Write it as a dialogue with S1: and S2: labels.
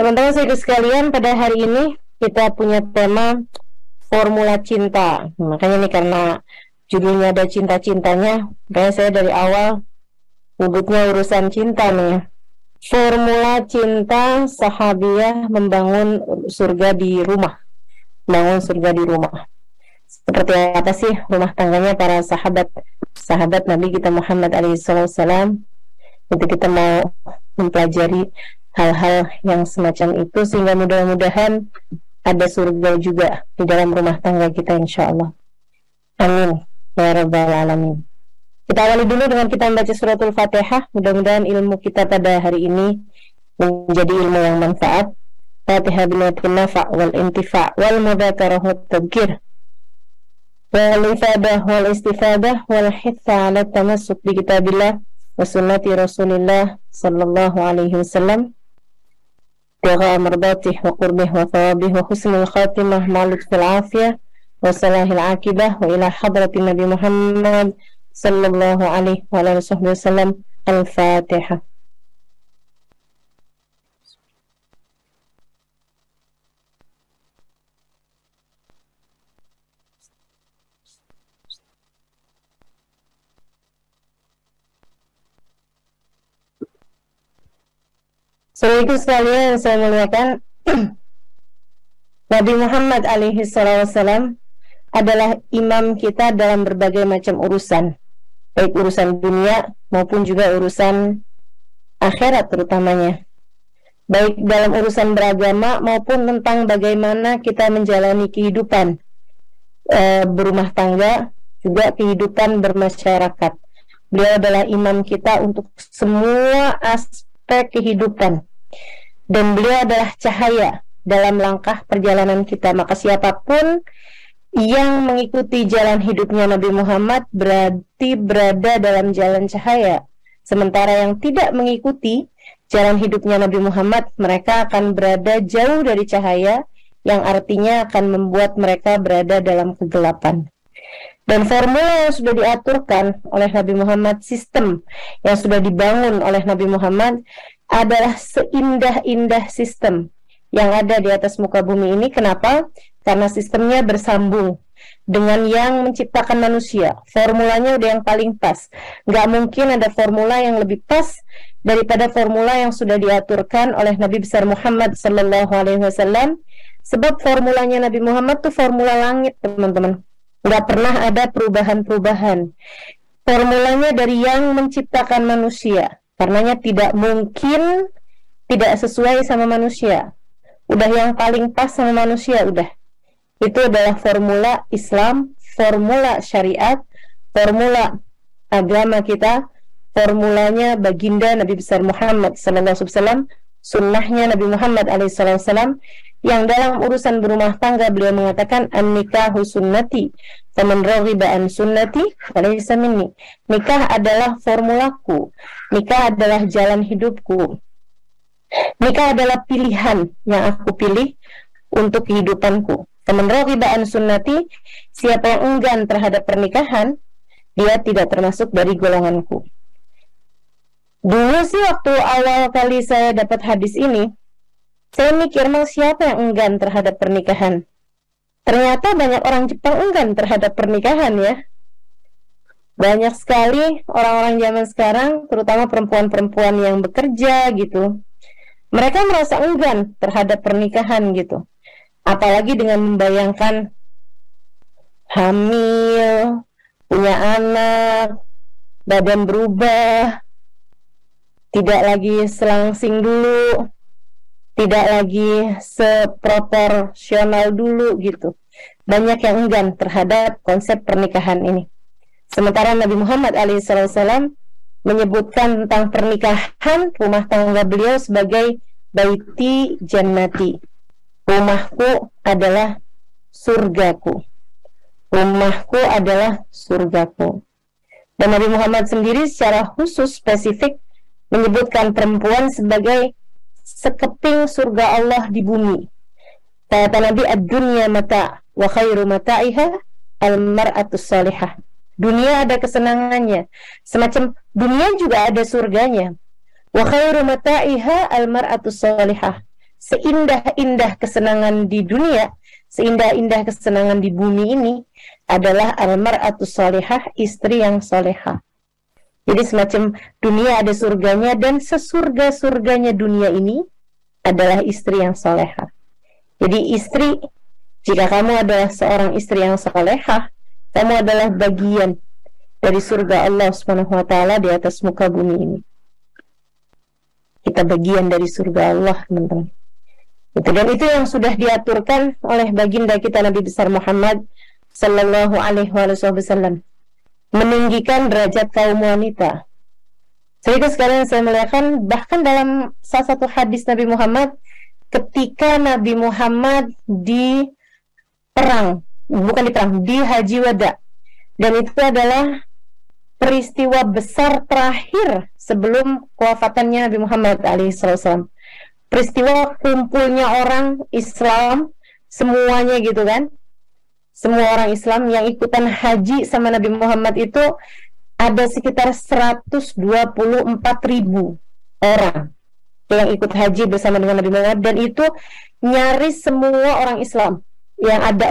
S1: Teman-teman sekalian, pada hari ini kita punya tema formula cinta. Makanya nih, karena judulnya ada cinta-cintanya, makanya saya dari awal nyebutnya urusan cinta nih. Formula cinta sahabiah membangun surga di rumah. Bangun surga di rumah. Seperti apa sih rumah tangganya para sahabat Nabi kita Muhammad SAW? Itu kita mau mempelajari hal-hal yang semacam itu, sehingga mudah-mudahan ada surga juga di dalam rumah tangga kita, insyaallah. Amin ya rabbal alamin. Kita awali dulu dengan kita membaca suratul Fatihah. Mudah-mudahan ilmu kita pada hari ini menjadi ilmu yang manfaat. Fatihah bil nafa' wal intifa' wal mudzakarah wat tadhkir wal ifadah wal istifadah wal hitha 'ala tamassuk bi kitabillah wa sunnati Rasulillah sallallahu alaihi wasallam. Tiga mardatih wa qurbih wa thawabih wa husnul khatimah ma'lud fil afiyah wa salahil akibah wa ila hadratin Nabi Muhammad sallallahu alaihi wa alihi wasallam. Al-Fatihah. Itu sekalian yang saya muliakan, Nabi Muhammad alaihi wasallam adalah imam kita dalam berbagai macam urusan, baik urusan dunia maupun juga urusan akhirat terutamanya, baik dalam urusan beragama maupun tentang bagaimana kita menjalani kehidupan berumah tangga, juga kehidupan bermasyarakat. Beliau adalah imam kita untuk semua aspek kehidupan, dan beliau adalah cahaya dalam langkah perjalanan kita. Maka siapapun yang mengikuti jalan hidupnya Nabi Muhammad berarti berada dalam jalan cahaya. Sementara yang tidak mengikuti jalan hidupnya Nabi Muhammad, mereka akan berada jauh dari cahaya, yang artinya akan membuat mereka berada dalam kegelapan. Dan formula yang sudah diaturkan oleh Nabi Muhammad, sistem yang sudah dibangun oleh Nabi Muhammad adalah seindah-indah sistem yang ada di atas muka bumi ini. Kenapa? Karena sistemnya bersambung dengan yang menciptakan manusia. Formulanya udah yang paling pas. Nggak mungkin ada formula yang lebih pas daripada formula yang sudah diaturkan oleh Nabi besar Muhammad sallallahu alaihi wasallam. Sebab formulanya Nabi Muhammad tuh formula langit, teman-teman. Nggak pernah ada perubahan-perubahan. Formulanya dari yang menciptakan manusia. Karenanya tidak mungkin tidak sesuai sama manusia. Udah yang paling pas sama manusia, udah. Itu adalah formula Islam, formula syariat, formula agama kita, formulanya baginda Nabi besar Muhammad sallallahu alaihi wasallam, sunnahnya Nabi Muhammad alaihi wasallam, yang dalam urusan berumah tangga beliau mengatakan an-nikahu sunnati faman raghiba an sunnati falaysa minni. Nikah adalah formulaku, nikah adalah jalan hidupku, nikah adalah pilihan yang aku pilih untuk kehidupanku. Faman raghiba an sunnati, siapa yang enggan terhadap pernikahan, dia tidak termasuk dari golonganku. Dulu sih waktu awal kali saya dapat hadis ini, saya mikir, mau siapa yang enggan terhadap pernikahan? Ternyata banyak orang Jepang enggan terhadap pernikahan ya. Banyak sekali orang-orang zaman sekarang, terutama perempuan-perempuan yang bekerja gitu, mereka merasa enggan terhadap pernikahan gitu. Apalagi dengan membayangkan hamil, punya anak, badan berubah, tidak lagi selangsing dulu, tidak lagi seproporsional dulu gitu. Banyak yang enggan terhadap konsep pernikahan ini. Sementara Nabi Muhammad SAW menyebutkan tentang pernikahan rumah tangga beliau sebagai baiti jannati. Rumahku adalah surgaku. Rumahku adalah surgaku. Dan Nabi Muhammad sendiri secara khusus spesifik menyebutkan perempuan sebagai sekeping surga Allah di bumi. Kata Nabi, ad-dunya mata' wa khairu mata'iha al-mar'atus salihah. Dunia ada kesenangannya, semacam dunia juga ada surganya. Wa khairu mata'iha al-mar'atus salihah. seindah-indah kesenangan di dunia, seindah-indah kesenangan di bumi ini adalah almar'atus sholihah, istri yang solehah. Jadi semacam dunia ada surganya, dan sesurga-surganya dunia ini adalah istri yang solehah. Jadi istri, jika kamu adalah seorang istri yang solehah, kamu adalah bagian dari surga Allah SWT di atas muka bumi ini. Kita bagian dari surga Allah, teman-teman. Dan itu yang sudah diaturkan oleh baginda kita Nabi besar Muhammad Sallallahu Alaihi Wasallam, meninggikan derajat kaum wanita. Sehingga sekalian saya melihatkan, bahkan dalam salah satu hadis Nabi Muhammad, ketika Nabi Muhammad di perang, bukan di perang, di Haji Wada, dan itu adalah peristiwa besar terakhir sebelum kewafatannya Nabi Muhammad SAW. Peristiwa kumpulnya orang Islam semuanya gitu kan, semua orang Islam yang ikutan haji sama Nabi Muhammad itu ada sekitar 124.000 orang yang ikut haji bersama dengan Nabi Muhammad, dan itu nyaris semua orang Islam yang ada